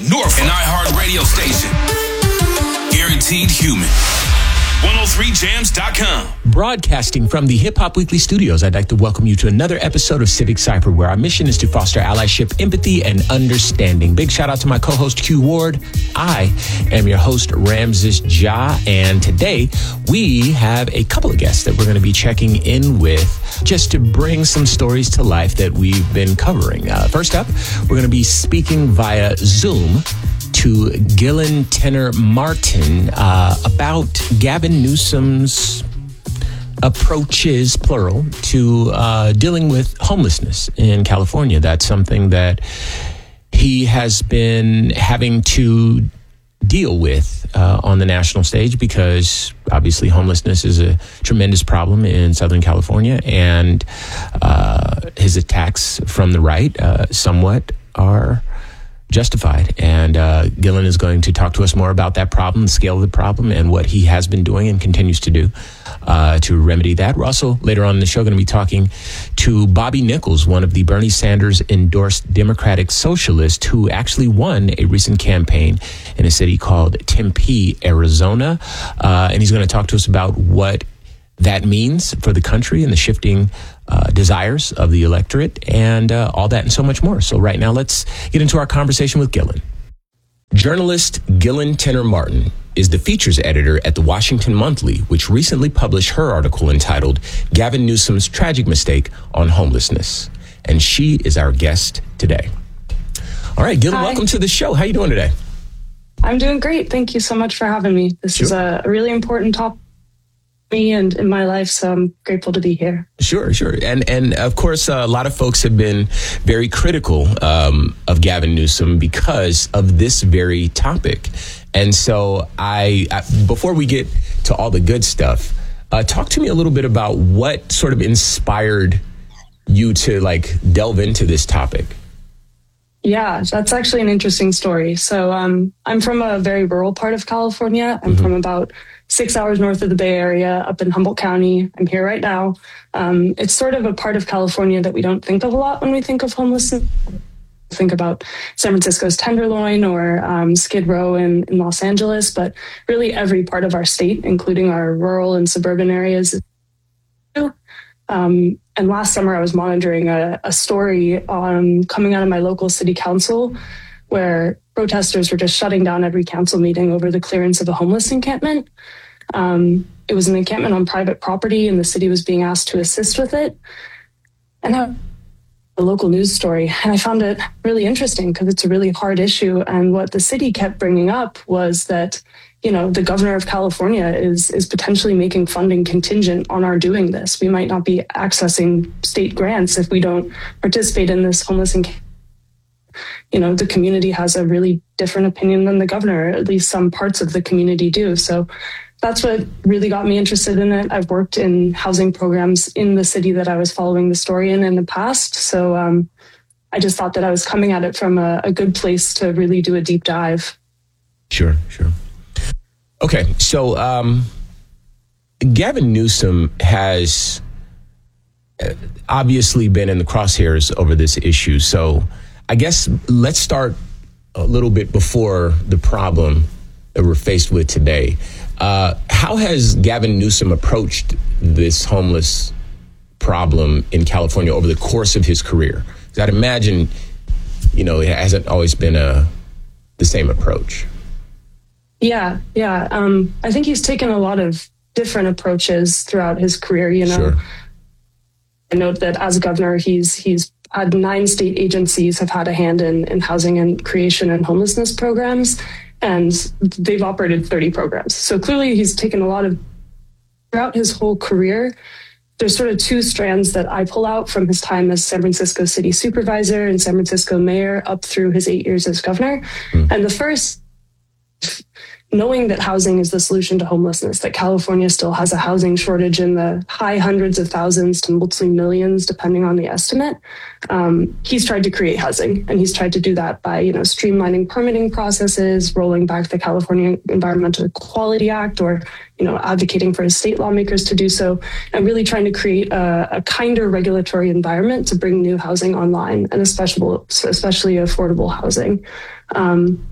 Norfolk, an iHeart radio station. Guaranteed human. 103jams.com. Broadcasting from the Hip Hop Weekly studios, I'd like to welcome you to another episode of Civic Cypher, where our mission is to foster allyship, empathy, and understanding. Big shout out to my co-host, Q Ward. I am your host, Ramses Ja, and today we have a couple of guests that we're going to be checking in with just to bring some stories to life that we've been covering. First up, we're going to be speaking via Zoom to Gillen Tenor Martin about Gavin Newsom's approaches, plural, to dealing with homelessness in California. That's something that he has been having to deal with on the national stage because obviously homelessness is a tremendous problem in Southern California, and his attacks from the right somewhat are justified. And Gillen is going to talk to us more about that problem, the scale of the problem, and what he has been doing and continues to do to remedy that. We're also, later on in the show, going to be talking to Bobby Nichols, one of the Bernie Sanders endorsed Democratic socialists who actually won a recent campaign in a city called Tempe, Arizona. And he's going to talk to us about what that means for the country and the shifting desires of the electorate, and all that and so much more. So right now, let's get into our conversation with Gillen. Journalist Gillen Tenor Martin is the features editor at the Washington Monthly, which recently published her article entitled Gavin Newsom's Tragic Mistake on Homelessness. And she is our guest today. All right, Gillen, welcome to the show. How you doing today? I'm doing great. Thank you so much for having me. This is a really important topic me and in my life, so I'm grateful to be here. Sure. And of course, a lot of folks have been very critical of Gavin Newsom because of this very topic. And so I before we get to all the good stuff, talk to me a little bit about what sort of inspired you to delve into this topic. Yeah, that's actually an interesting story. So I'm from a very rural part of California. I'm from about 6 hours north of the Bay Area, up in Humboldt County. I'm here right now. It's sort of a part of California that we don't think of a lot when we think of homelessness. Think about San Francisco's Tenderloin or Skid Row in Los Angeles, but really every part of our state, including our rural and suburban areas. And last summer, I was monitoring a story coming out of my local city council where protesters were just shutting down every council meeting over the clearance of a homeless encampment. It was an encampment on private property, and the city was being asked to assist with it. And a local news story, and I found it really interesting because it's a really hard issue. And what the city kept bringing up was that, the governor of California is potentially making funding contingent on our doing this. We might not be accessing state grants if we don't participate in this homeless encampment. The community has a really different opinion than the governor, at least some parts of the community do. So that's what really got me interested in it. I've worked in housing programs in the city that I was following the story in the past. So I just thought that I was coming at it from a good place to really do a deep dive. Sure. Okay, so Gavin Newsom has obviously been in the crosshairs over this issue. So I guess let's start a little bit before the problem that we're faced with today. How has Gavin Newsom approached this homeless problem in California over the course of his career? Because I'd imagine, it hasn't always been the same approach. Yeah. I think he's taken a lot of different approaches throughout his career. Sure. I note that as governor, he's had 9 state agencies have had a hand in housing and creation and homelessness programs, and they've operated 30 programs. So clearly he's taken a lot of, throughout his whole career, there's sort of 2 strands that I pull out from his time as San Francisco city supervisor and San Francisco mayor up through his 8 years as governor. And the first, knowing that housing is the solution to homelessness, that California still has a housing shortage in the high hundreds of thousands to mostly millions, depending on the estimate. He's tried to create housing, and he's tried to do that by, streamlining permitting processes, rolling back the California Environmental Quality Act, or, advocating for his state lawmakers to do so, and really trying to create a kinder regulatory environment to bring new housing online, and especially affordable housing.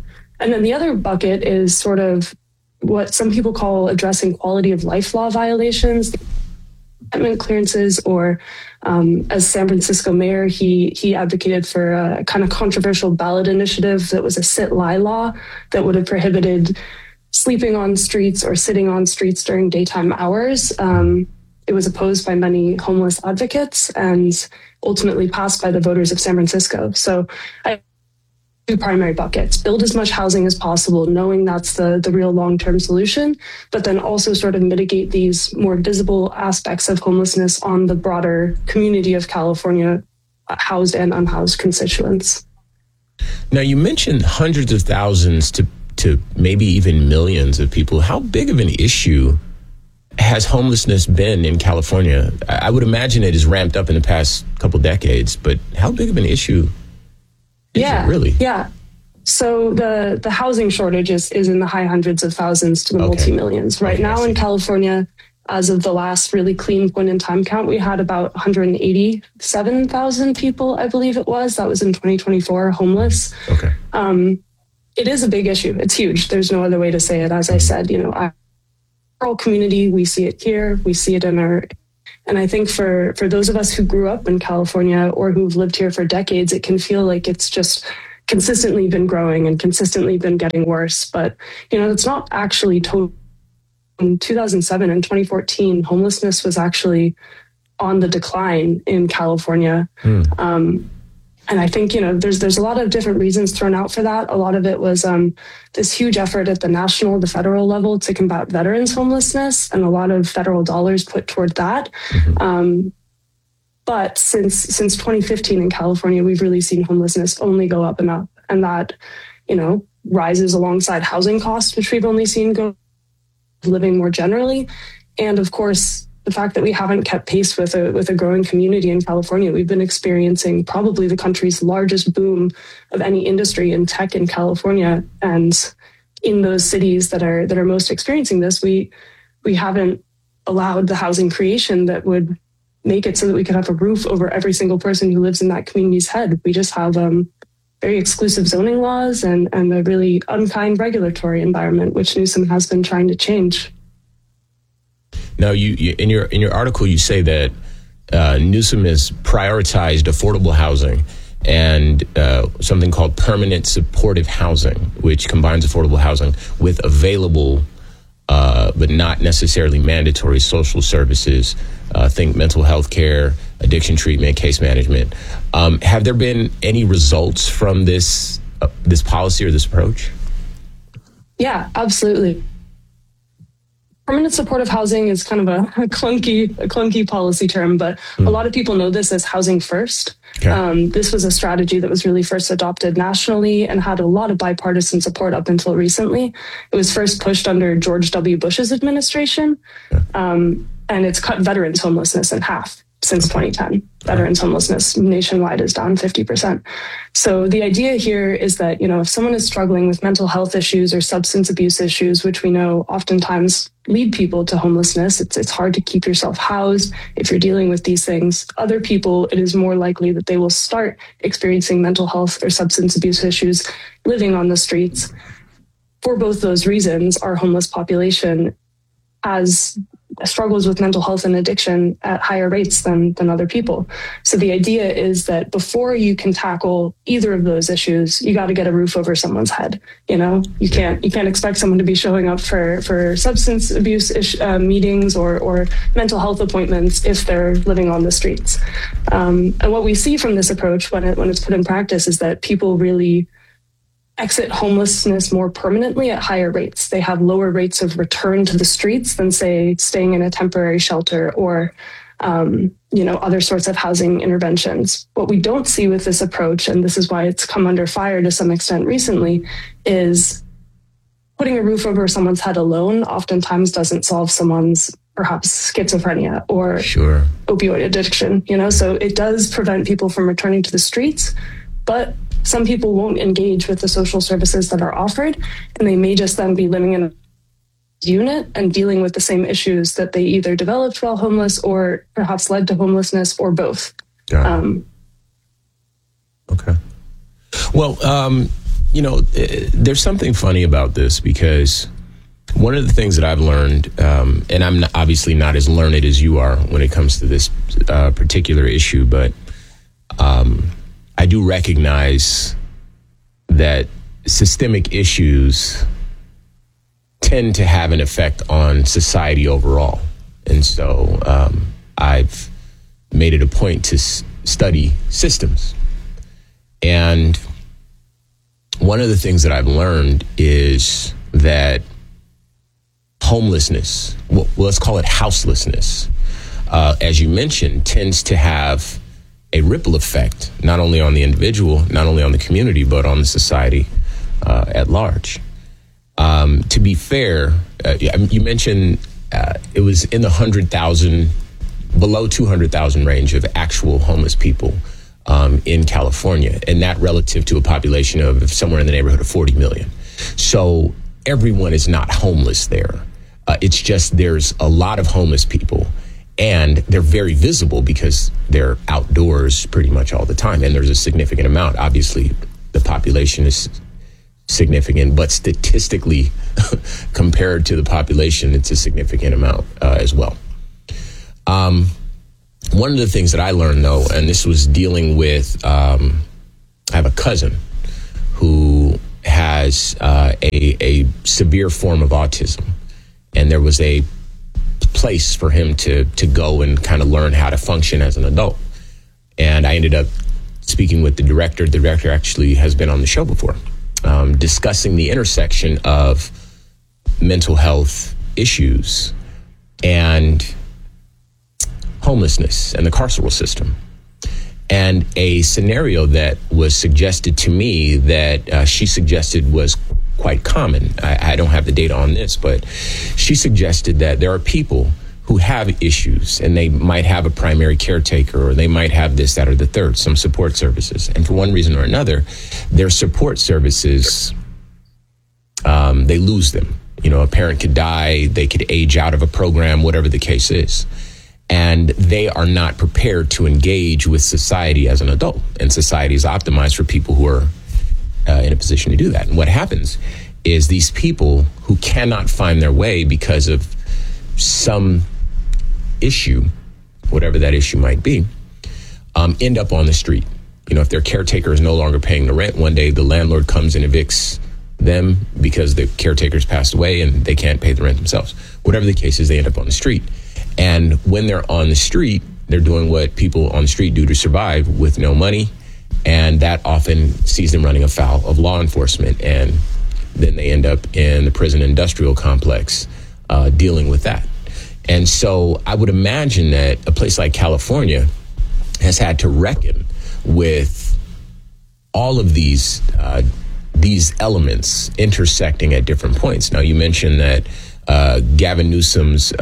And then the other bucket is sort of what some people call addressing quality of life law violations, amendment clearances, or as San Francisco mayor, he advocated for a kind of controversial ballot initiative that was a sit-lie law that would have prohibited sleeping on streets or sitting on streets during daytime hours. It was opposed by many homeless advocates and ultimately passed by the voters of San Francisco. So two primary buckets: build as much housing as possible, knowing that's the real long-term solution, but then also sort of mitigate these more visible aspects of homelessness on the broader community of California, housed and unhoused constituents. Now, you mentioned hundreds of thousands to maybe even millions of people. How big of an issue has homelessness been in California? I would imagine it has ramped up in the past couple decades, but how big of an issue is it really? Yeah. So the housing shortage is in the high hundreds of thousands to the multi-millions. Right now in California, as of the last really clean point in time count, we had about 187,000 people, I believe it was. That was in 2024, homeless. Okay. It is a big issue. It's huge. There's no other way to say it. As I said, our rural community, we see it here, we see it in our, and I think for those of us who grew up in California or who've lived here for decades, it can feel like it's just consistently been growing and consistently been getting worse. But, it's not actually total. In 2007 and 2014, homelessness was actually on the decline in California. And I think, there's a lot of different reasons thrown out for that. A lot of it was this huge effort at the federal level to combat veterans homelessness, and a lot of federal dollars put toward that. But since 2015 in California, we've really seen homelessness only go up and up. And that, rises alongside housing costs, which we've only seen go living more generally. And of course, the fact that we haven't kept pace with a growing community in California. We've been experiencing probably the country's largest boom of any industry in tech in California. And in those cities that are most experiencing this, we haven't allowed the housing creation that would make it so that we could have a roof over every single person who lives in that community's head. We just have very exclusive zoning laws and a really unkind regulatory environment, which Newsom has been trying to change. Now, you in your article, you say that Newsom has prioritized affordable housing and something called permanent supportive housing, which combines affordable housing with available but not necessarily mandatory social services. Think mental health care, addiction treatment, case management. Have there been any results from this policy or this approach? Yeah, absolutely. Permanent supportive housing is kind of a clunky policy term, but a lot of people know this as housing first. Okay. This was a strategy that was really first adopted nationally and had a lot of bipartisan support up until recently. It was first pushed under George W. Bush's administration, and it's cut veterans homelessness in half since 2010. Veterans homelessness nationwide is down 50%. So the idea here is that, if someone is struggling with mental health issues or substance abuse issues, which we know oftentimes lead people to homelessness, it's hard to keep yourself housed. If you're dealing with these things, other people, it is more likely that they will start experiencing mental health or substance abuse issues living on the streets. For both those reasons, our homeless population has struggles with mental health and addiction at higher rates than other people. So the idea is that before you can tackle either of those issues, you got to get a roof over someone's head. You can't expect someone to be showing up for substance abuse meetings or mental health appointments if they're living on the streets. And what we see from this approach when it's put in practice is that people really exit homelessness more permanently at higher rates. They have lower rates of return to the streets than, say, staying in a temporary shelter or, other sorts of housing interventions. What we don't see with this approach, and this is why it's come under fire to some extent recently, is putting a roof over someone's head alone oftentimes doesn't solve someone's perhaps schizophrenia or opioid addiction, So it does prevent people from returning to the streets, but some people won't engage with the social services that are offered, and they may just then be living in a unit and dealing with the same issues that they either developed while homeless or perhaps led to homelessness or both. Okay. Well, there's something funny about this, because one of the things that I've learned, and I'm obviously not as learned as you are when it comes to this particular issue, but I do recognize that systemic issues tend to have an effect on society overall. And so I've made it a point to study systems. And one of the things that I've learned is that homelessness, well, let's call it houselessness, as you mentioned, tends to have a ripple effect, not only on the individual, not only on the community, but on the society at large. To be fair, you mentioned it was in the 100,000, below 200,000 range of actual homeless people in California, and that relative to a population of somewhere in the neighborhood of 40 million. So everyone is not homeless there. It's just there's a lot of homeless people, and they're very visible because they're outdoors pretty much all the time. And there's a significant amount. Obviously, the population is significant, but statistically, compared to the population, it's a significant amount as well. One of the things that I learned, though, and this was dealing with, I have a cousin who has a severe form of autism, and there was a place for him to go and kind of learn how to function as an adult. And I ended up speaking with the director. The director actually has been on the show before, discussing the intersection of mental health issues and homelessness and the carceral system. And a scenario that was suggested to me that she suggested was quite common. I don't have the data on this, but she suggested that there are people who have issues, and they might have a primary caretaker, or they might have this, that, or the third, some support services. And for one reason or another, their support services, they lose them. A parent could die, they could age out of a program, whatever the case is. And they are not prepared to engage with society as an adult. And society is optimized for people who are in a position to do that. And what happens is these people who cannot find their way because of some issue, whatever that issue might be, end up on the street. If their caretaker is no longer paying the rent, one day the landlord comes and evicts them because the caretaker's passed away and they can't pay the rent themselves. Whatever the case is, they end up on the street. And when they're on the street, they're doing what people on the street do to survive, with no money. And that often sees them running afoul of law enforcement. And then they end up in the prison industrial complex dealing with that. And so I would imagine that a place like California has had to reckon with all of these elements intersecting at different points. Now, you mentioned that Gavin Newsom's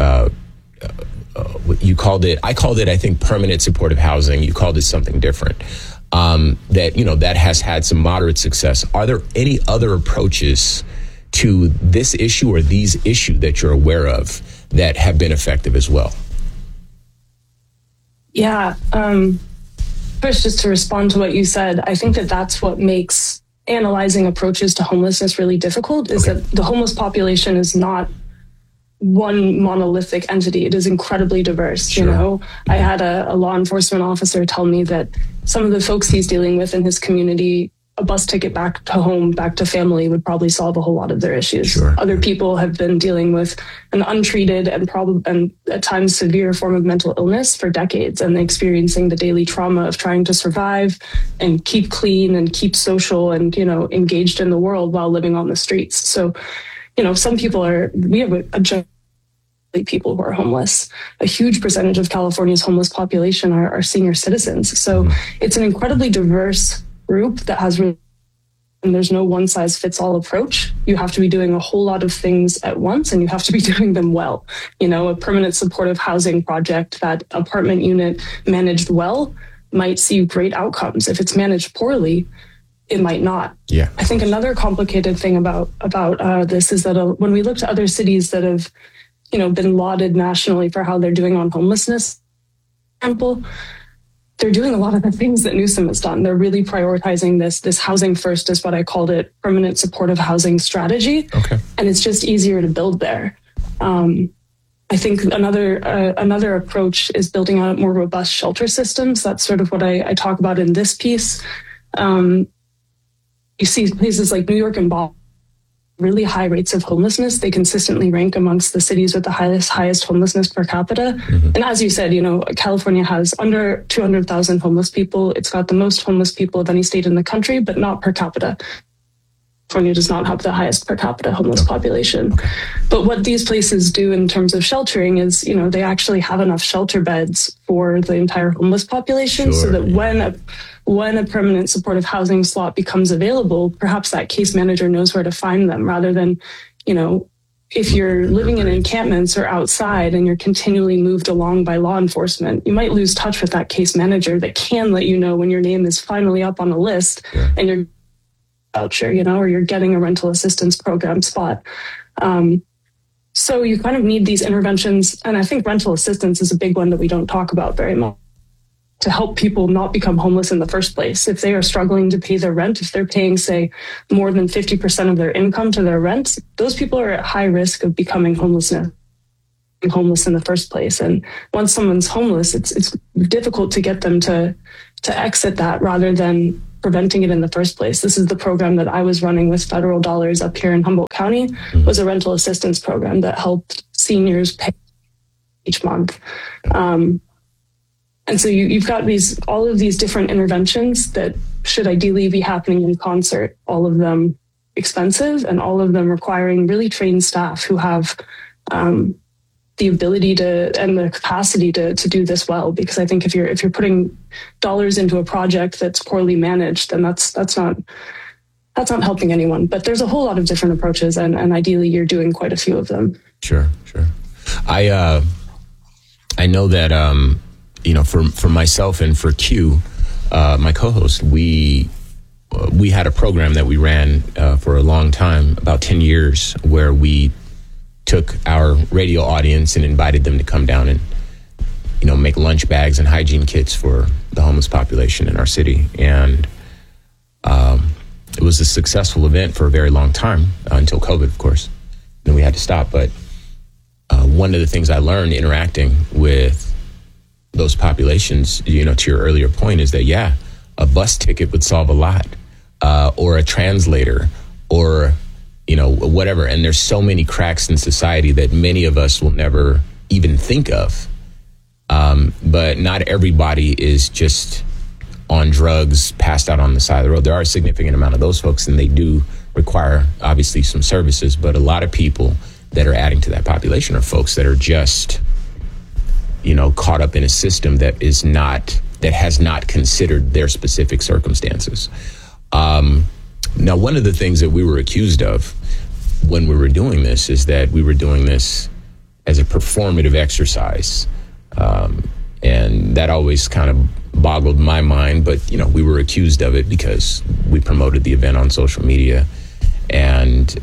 I called it, I think, permanent supportive housing. You called it something different. That has had some moderate success. Are there any other approaches to this issue or these issues that you're aware of that have been effective as well? Yeah. First, just to respond to what you said, I think that's what makes analyzing approaches to homelessness really difficult, is that the homeless population is not one monolithic entity. It is incredibly diverse. Sure. I had a law enforcement officer tell me that some of the folks he's dealing with in his community, a bus ticket back to home, back to family, would probably solve a whole lot of their issues. Sure. Other people have been dealing with an untreated and at times severe form of mental illness for decades, and experiencing the daily trauma of trying to survive and keep clean and keep social and, engaged in the world while living on the streets. So, some people we have a people who are homeless. A huge percentage of California's homeless population are senior citizens. So it's an incredibly diverse group that has and there's no one size fits all approach. You have to be doing a whole lot of things at once, and you have to be doing them well. A permanent supportive housing project, that apartment unit managed well, might see great outcomes. If it's managed poorly, it might not. Yeah. I think another complicated thing about this is that when we look to other cities that have been lauded nationally for how they're doing on homelessness, for example, they're doing a lot of the things that Newsom has done. They're really prioritizing this housing first, is what I called it, permanent supportive housing strategy. Okay. And it's just easier to build there. I think another approach is building out more robust shelter systems. That's sort of what I talk about in this piece. You see places like New York and Boston, really high rates of homelessness. They consistently rank amongst the cities with the highest homelessness per capita. Mm-hmm. And as you said, California has under 200,000 homeless people. It's got the most homeless people of any state in the country, but not per capita. California does not have the highest per capita homeless population. But what these places do in terms of sheltering is, they actually have enough shelter beds for the entire homeless population, so that when a permanent supportive housing slot becomes available, perhaps that case manager knows where to find them, rather than, if you're living in encampments or outside and you're continually moved along by law enforcement, you might lose touch with that case manager that can let you know when your name is finally up on a list and you're voucher, or you're getting a rental assistance program spot. So you kind of need these interventions. And I think rental assistance is a big one that we don't talk about very much, to help people not become homeless in the first place. If they are struggling to pay their rent, if they're paying, say, more than 50% of their income to their rent, those people are at high risk of becoming homeless in the first place. And once someone's homeless, it's difficult to get them to exit that rather than preventing it in the first place. This is the program that I was running with federal dollars up here in Humboldt County, was a rental assistance program that helped seniors pay each month. And so you've got all of these different interventions that should ideally be happening in concert, all of them expensive and all of them requiring really trained staff who have the ability and the capacity to do this well. Because I think if you're putting dollars into a project that's poorly managed, then that's not helping anyone. But there's a whole lot of different approaches, and ideally you're doing quite a few of them. Sure. I know that for myself and for Q, my co-host, we had a program that we ran for a long time, about 10 years, where we took our radio audience and invited them to come down and, make lunch bags and hygiene kits for the homeless population in our city. And it was a successful event for a very long time, until COVID, of course. Then we had to stop. But one of the things I learned interacting with those populations, to your earlier point, is that, a bus ticket would solve a lot, or a translator, or, whatever. And there's so many cracks in society that many of us will never even think of. But not everybody is just on drugs, passed out on the side of the road. There are a significant amount of those folks, and they do require, obviously, some services. But a lot of people that are adding to that population are folks that are just, caught up in a system that has not considered their specific circumstances. Now, one of the things that we were accused of when we were doing this is that we were doing this as a performative exercise. And that always kind of boggled my mind, but, we were accused of it because we promoted the event on social media. And,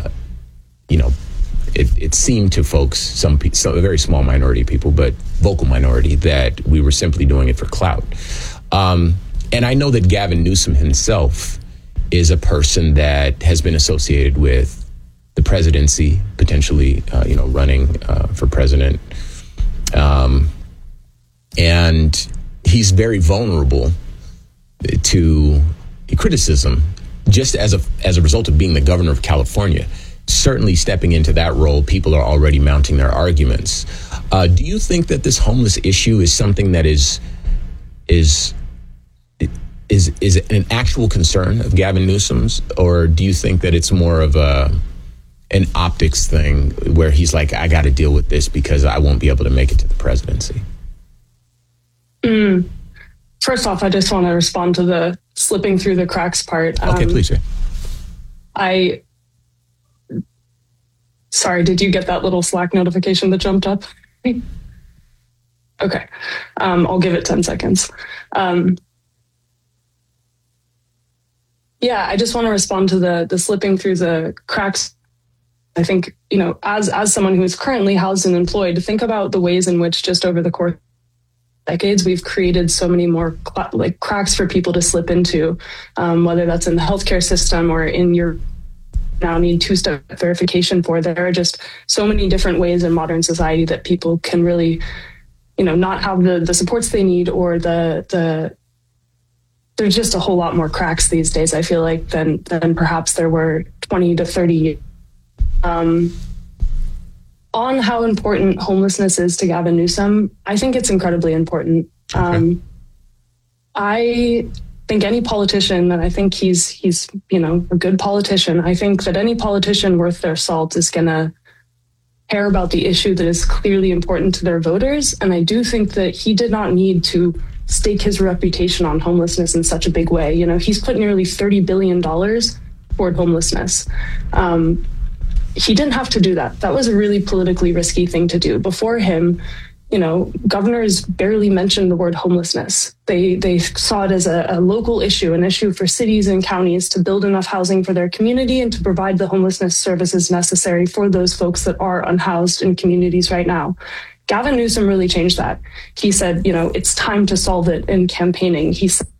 it seemed to folks, a very small minority of people, but vocal minority, that we were simply doing it for clout. And I know that Gavin Newsom himself is a person that has been associated with the presidency, potentially, running for president. And he's very vulnerable to criticism just as a result of being the governor of California. Certainly stepping into that role, people are already mounting their arguments. Do you think that this homeless issue is something that is an actual concern of Gavin Newsom's, or do you think that it's more of an optics thing where he's like, I got to deal with this because I won't be able to make it to the presidency? First off, I just want to respond to the slipping through the cracks part. Okay, please. Sorry, did you get that little Slack notification that jumped up? Okay. I'll give it 10 seconds. I just want to respond to the slipping through the cracks. I think, as someone who is currently housed and employed, think about the ways in which just over the course decades, we've created so many more cracks for people to slip into, whether that's in the healthcare system or in your now need two-step verification for. There are just so many different ways in modern society that people can really, not have the supports they need, or there's just a whole lot more cracks these days, I feel like, than perhaps there were 20 to 30 years. On how important homelessness is to Gavin Newsom, I think it's incredibly important. Okay. I think any politician, and I think he's a good politician. I think that any politician worth their salt is going to care about the issue that is clearly important to their voters. And I do think that he did not need to stake his reputation on homelessness in such a big way. He's put nearly $30 billion toward homelessness. He didn't have to do that. That was a really politically risky thing to do. Before him, governors barely mentioned the word homelessness. They saw it as a local issue, an issue for cities and counties to build enough housing for their community and to provide the homelessness services necessary for those folks that are unhoused in communities right now. Gavin Newsom really changed that. He said, it's time to solve it in campaigning. He said,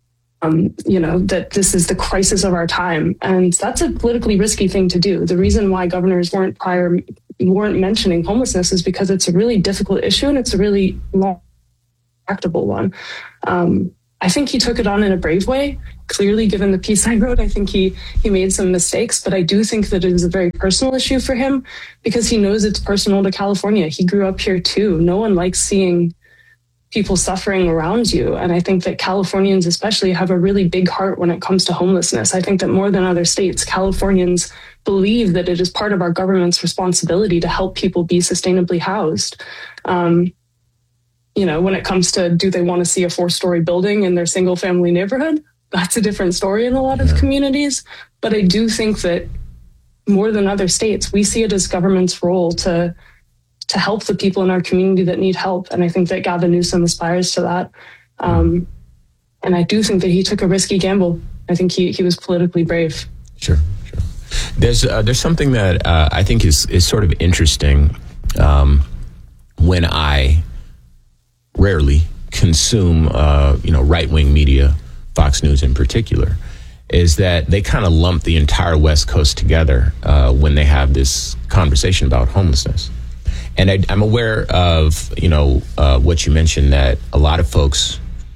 that this is the crisis of our time. And that's a politically risky thing to do. The reason why governors weren't mentioning homelessness is because it's a really difficult issue and it's a really long, actable one. I think he took it on in a brave way. Clearly, given the piece I wrote, I think he made some mistakes, but I do think that it is a very personal issue for him because he knows it's personal to California. He grew up here too. No one likes seeing people suffering around you. And I think that Californians especially have a really big heart when it comes to homelessness. I think that more than other states, Californians believe that it is part of our government's responsibility to help people be sustainably housed. When it comes to, do they want to see a 4-story building in their single family neighborhood? That's a different story in a lot of communities. But I do think that more than other states, we see it as government's role to help the people in our community that need help. And I think that Gavin Newsom aspires to that. And I do think that he took a risky gamble. I think he was politically brave. Sure. There's something that I think is sort of interesting when I rarely consume, right-wing media, Fox News in particular, is that they kind of lump the entire West Coast together when they have this conversation about homelessness. And I'm aware of, what you mentioned, that a lot of folks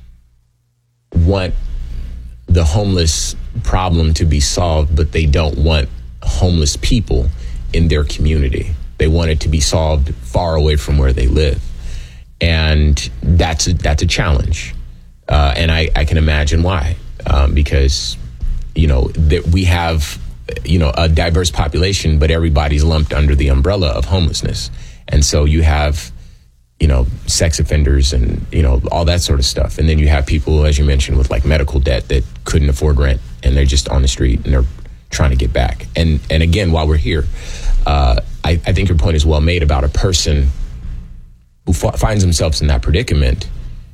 want the homeless problem to be solved, but they don't want homeless people in their community. They want it to be solved far away from where they live. And that's a challenge. And I can imagine why, because, that we have, a diverse population, but everybody's lumped under the umbrella of homelessness. And so you have, sex offenders and, all that sort of stuff. And then you have people, as you mentioned, with like medical debt that couldn't afford rent and they're just on the street and they're trying to get back. And again, while we're here, I think your point is well made about a person who finds themselves in that predicament,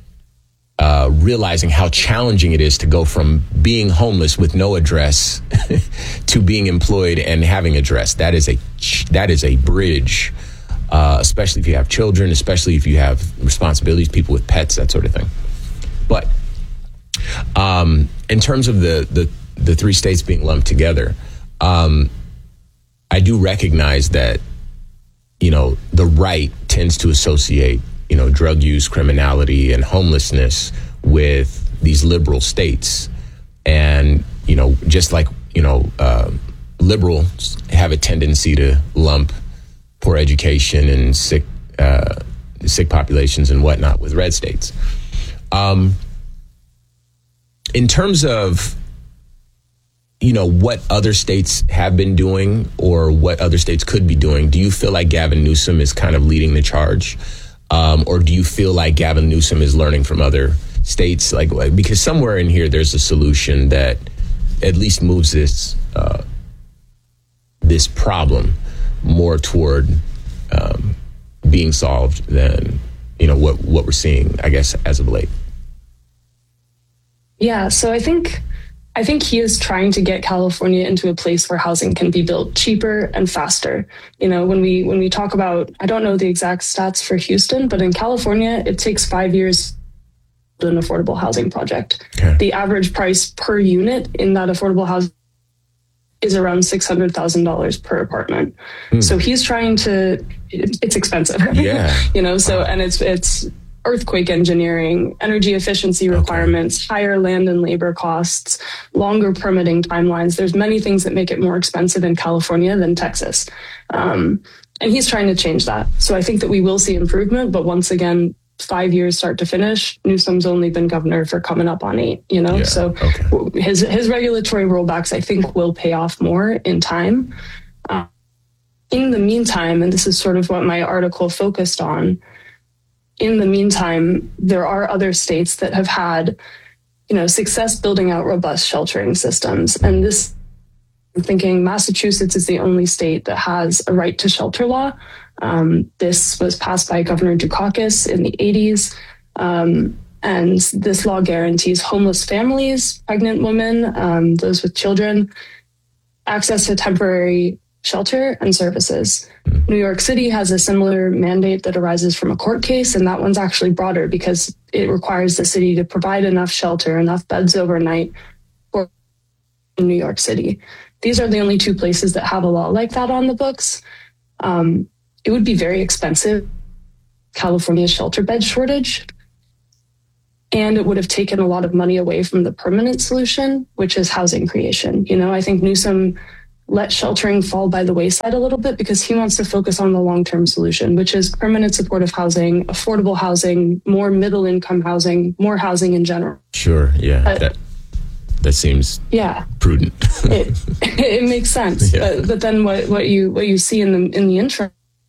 realizing how challenging it is to go from being homeless with no address to being employed and having address. That is a bridge. Especially if you have children, especially if you have responsibilities, people with pets, that sort of thing. But in terms of the 3 states being lumped together, I do recognize that, the right tends to associate, drug use, criminality, and homelessness with these liberal states. And, just like, liberals have a tendency to lump poor education and sick populations and whatnot with red states. In terms of, what other states have been doing or what other states could be doing, do you feel like Gavin Newsom is kind of leading the charge? Or do you feel like Gavin Newsom is learning from other states? Because somewhere in here, there's a solution that at least moves this problem more toward being solved than what we're seeing, I guess, as of late. Yeah, so I think I think he is trying to get California into a place where housing can be built cheaper and faster. You know, when we talk about, I don't know the exact stats for Houston, but in California, it takes 5 years to build an affordable housing project. Okay. The average price per unit in that affordable housing is around $600,000 per apartment. So he's trying to, it's expensive. Yeah. You know, so, and it's earthquake engineering, energy efficiency requirements, higher land and labor costs, longer permitting timelines. There's many things that make it more expensive in California than Texas. And he's trying to change that. So I think that we will see improvement, but once again, 5 years start to finish. Newsom's only been governor for coming up on 8, you know? So his regulatory rollbacks, I think, will pay off more in time. In the meantime, and this is sort of what my article focused on, in the meantime, there are other states that have had, you know, success building out robust sheltering systems. And this, I'm thinking Massachusetts is the only state that has a right to shelter law. This was passed by Governor Dukakis in the 80s. And this law guarantees homeless families, pregnant women, those with children, access to temporary shelter and services. New York City has a similar mandate that arises from a court case, and that one's actually broader because it requires the city to provide enough shelter, enough beds overnight for New York City. These are the only 2 places that have a law like that on the books. It would be very expensive, California's shelter bed shortage, and it would have taken a lot of money away from the permanent solution, which is housing creation. You know, I think Newsom let sheltering fall by the wayside a little bit because he wants to focus on the long-term solution, which is permanent supportive housing, affordable housing, more middle-income housing, more housing in general. Sure, yeah. That seems prudent. it makes sense. Yeah. But then what you see in the interim,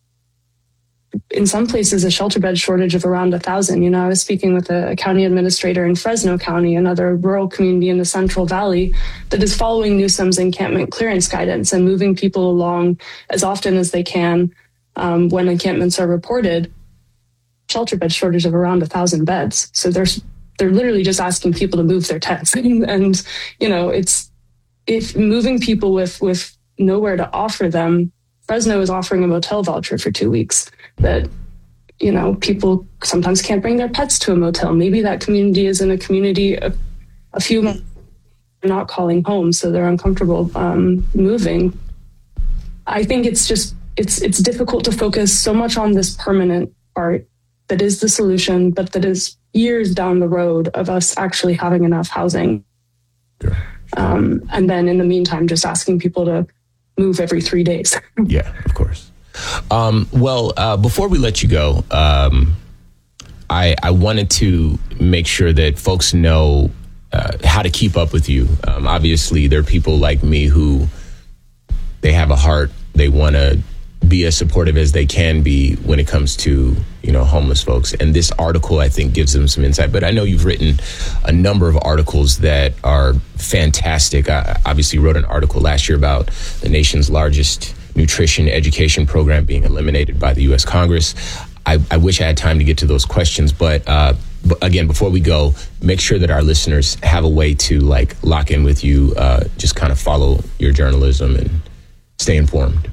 in some places, a shelter bed shortage of around 1,000. You know, I was speaking with a county administrator in Fresno County, another rural community in the Central Valley, that is following Newsom's encampment clearance guidance and moving people along as often as they can when encampments are reported. Shelter bed shortage of around 1,000 beds. So they're literally just asking people to move their tents, and you know, if moving people with nowhere to offer them. Fresno is offering a motel voucher for 2 weeks that, you know, people sometimes can't bring their pets to a motel. Maybe that community is in a community a few months not calling home, so they're uncomfortable moving. I think it's difficult to focus so much on this permanent part that is the solution, but that is years down the road of us actually having enough housing. Sure. And then in the meantime, just asking people to move every 3 days. Yeah, of course. Before we let you go, I wanted to make sure that folks know how to keep up with you. Obviously, there are people like me who they have a heart. They want to be as supportive as they can be when it comes to, you know, homeless folks. And this article, I think, gives them some insight. But I know you've written a number of articles that are fantastic. I obviously wrote an article last year about the nation's largest nutrition education program being eliminated by the U.S. Congress. I wish I had time to get to those questions. But again, before we go, make sure that our listeners have a way to lock in with you, just kind of follow your journalism and stay informed.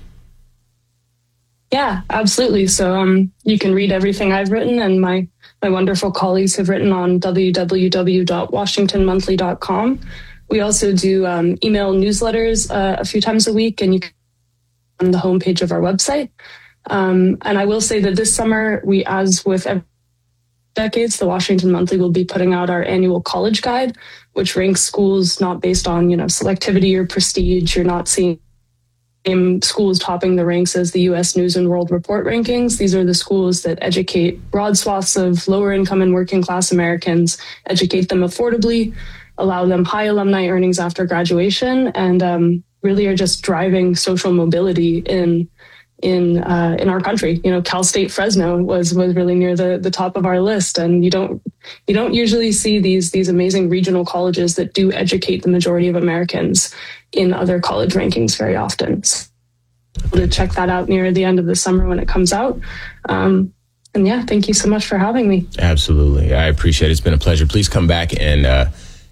Yeah, absolutely. So you can read everything I've written, and my wonderful colleagues have written on www.washingtonmonthly.com. We also do email newsletters a few times a week, and you can on the homepage of our website. And I will say that this summer, we, as with decades, the Washington Monthly will be putting out our annual college guide, which ranks schools not based on, you know, selectivity or prestige. You're not seeing schools topping the ranks as the U.S. News and World Report rankings. These are the schools that educate broad swaths of lower income and working class Americans, educate them affordably, allow them high alumni earnings after graduation, and really are just driving social mobility in our country. You know, Cal State Fresno was really near the top of our list, and you don't usually see these amazing regional colleges that do educate the majority of Americans in other college rankings very often. So to check that out near the end of the summer when it comes out. And yeah, thank you so much for having me. Absolutely. I appreciate it. It's been a pleasure. Please come back and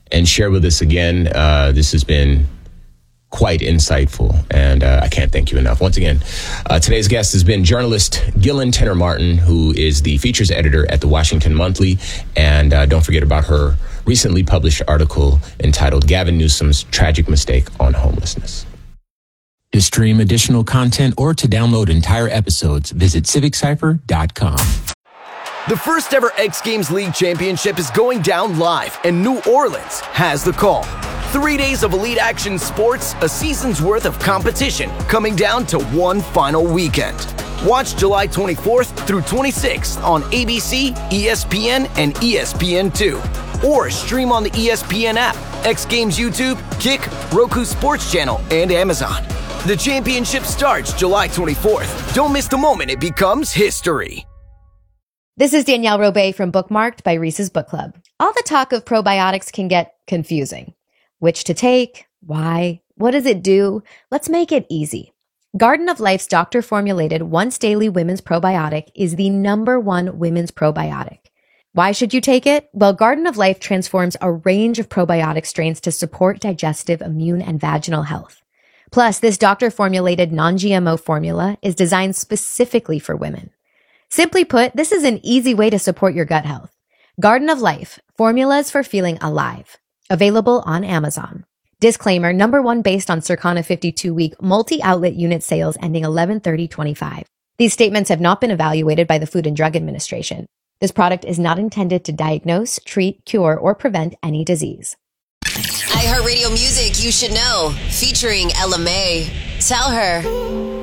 and share with us again. This has been quite insightful, and I can't thank you enough. Once again, today's guest has been journalist Gillian Tenner Martin, who is the features editor at the Washington Monthly, and don't forget about her recently published article entitled Gavin Newsom's Tragic Mistake on Homelessness. To stream additional content or to download entire episodes, visit civiccypher.com. The first ever X Games League Championship is going down live, and New Orleans has the call. 3 days of elite action sports, a season's worth of competition, coming down to one final weekend. Watch July 24th through 26th on ABC, ESPN, and ESPN2. Or stream on the ESPN app, X Games YouTube, Kick, Roku Sports Channel, and Amazon. The championship starts July 24th. Don't miss the moment it becomes history. This is Danielle Robay from Bookmarked by Reese's Book Club. All the talk of probiotics can get confusing. Which to take? Why? What does it do? Let's make it easy. Garden of Life's doctor-formulated once-daily women's probiotic is the #1 women's probiotic. Why should you take it? Well, Garden of Life transforms a range of probiotic strains to support digestive, immune, and vaginal health. Plus, this doctor-formulated non-GMO formula is designed specifically for women. Simply put, this is an easy way to support your gut health. Garden of Life, formulas for feeling alive. Available on Amazon. Disclaimer, #1 based on Circana 52-week multi-outlet unit sales ending 11/30/25. These statements have not been evaluated by the Food and Drug Administration. This product is not intended to diagnose, treat, cure, or prevent any disease. iHeartRadio Music You Should Know, featuring Ella Mai. Tell her.